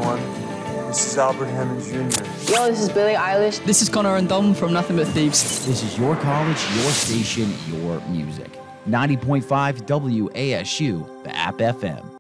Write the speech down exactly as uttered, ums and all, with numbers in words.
everyone. This is Albert Hammond Junior Yo, this is Billie Eilish. This is Connor and Dom from Nothing But Thieves. This is your college, your station, your music. ninety point five W A S U, the App F M.